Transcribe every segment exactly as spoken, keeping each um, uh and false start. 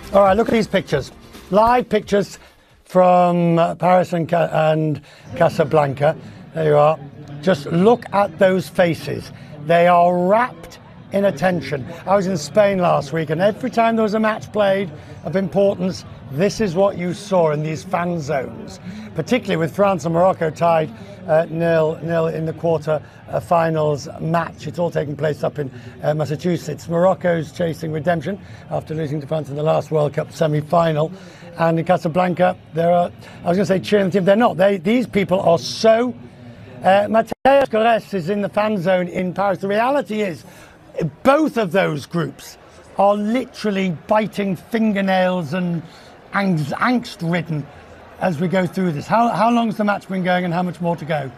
All right, look at these pictures. Live pictures from uh, Paris and, Ca- and Casablanca. There you are. Just look at those faces. They are wrapped in attention. I was in Spain last week, and every time there was a match played of importance, this is what you saw in these fan zones, particularly with France and Morocco tied uh, nil nil in the quarter uh, finals match. It's all taking place up in uh, Massachusetts. Morocco's chasing redemption after losing to France in the last World Cup semi-final. And in Casablanca, there are, I was going to say cheering the team, they're not. They, these people are so... Uh, Mathias Gorès is in the fan zone in Paris. The reality is, both of those groups are literally biting fingernails and angst-ridden as we go through this. How, how long's the match been going and how much more to go?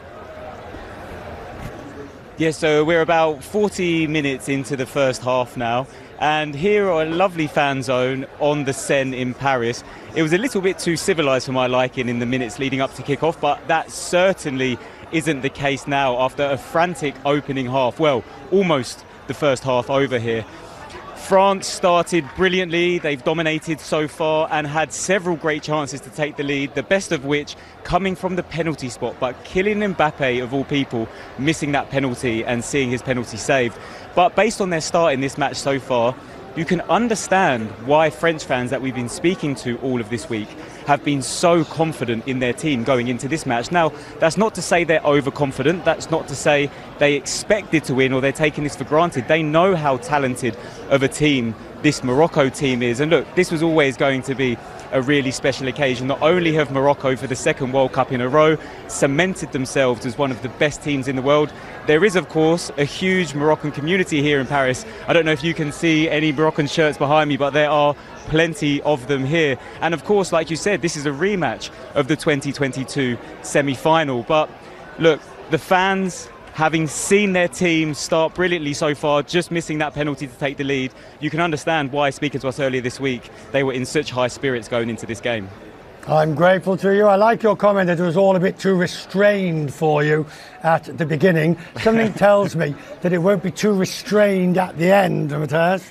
Yeah, so we're about forty minutes into the first half now, and here are a lovely fan zone on the Seine in Paris. It was a little bit too civilised for my liking in the minutes leading up to kick-off, but that certainly isn't the case now after a frantic opening half. Well, almost the first half over here. France started brilliantly. They've dominated so far and had several great chances to take the lead, the best of which coming from the penalty spot. But Kylian Mbappe, of all people, missing that penalty and seeing his penalty saved. But based on their start in this match so far, you can understand why French fans that we've been speaking to all of this week have been so confident in their team going into this match. Now, that's not to say they're overconfident. That's not to say they expected to win or they're taking this for granted. They know how talented of a team this Morocco team is. And look, this was always going to be a really special occasion. Not only have Morocco, for the second World Cup in a row, cemented themselves as one of the best teams in the world, there is, of course, a huge Moroccan community here in Paris. I don't know if you can see any Moroccan shirts behind me, but there are plenty of them here. And of course, like you said, this is a rematch of the twenty twenty-two semi-final. But look, the fans, having seen their team start brilliantly so far, just missing that penalty to take the lead, you can understand why, speaking to us earlier this week, they were in such high spirits going into this game. I'm grateful to you. I like your comment that it was all a bit too restrained for you at the beginning. Something tells me that it won't be too restrained at the end, Mathias.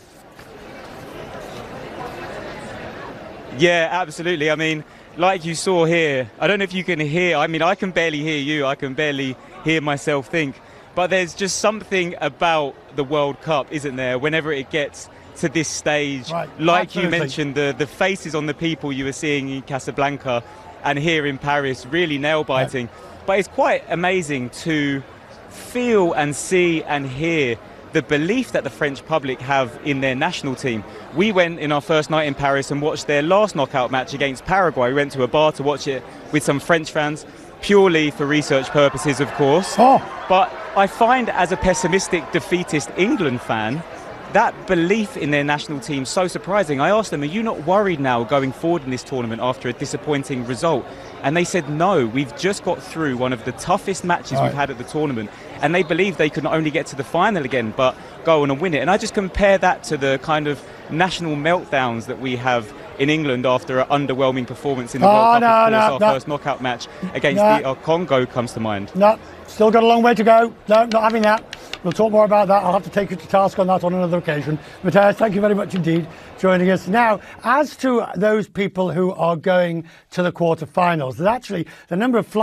Yeah, absolutely. I mean, like you saw here, I don't know if you can hear, I mean, I can barely hear you, I can barely hear myself think, but there's just something about the World Cup, isn't there, whenever it gets to this stage. Right. Like Absolutely. You mentioned, the, the faces on the people you were seeing in Casablanca and here in Paris, really nail-biting. Right. But it's quite amazing to feel and see and hear the belief that the French public have in their national team. We went in our first night in Paris and watched their last knockout match against Paraguay. We went to a bar to watch it with some French fans, purely for research purposes, of course. Oh. But I find, as a pessimistic, defeatist England fan, that belief in their national team so surprising. I asked them, are you not worried now going forward in this tournament after a disappointing result? And they said, no, we've just got through one of the toughest matches right. we've had at the tournament. And they believe they could not only get to the final again, but go on and win it. And I just compare that to the kind of national meltdowns that we have in England after an underwhelming performance in the oh, World Cup. No, of course, no, our no. first knockout match against no. the uh, Congo comes to mind. No, still got a long way to go. No, not having that. We'll talk more about that. I'll have to take you to task on that on another occasion. Mathias, thank you very much indeed joining us. Now, as to those people who are going to the quarterfinals, there's actually the number of flights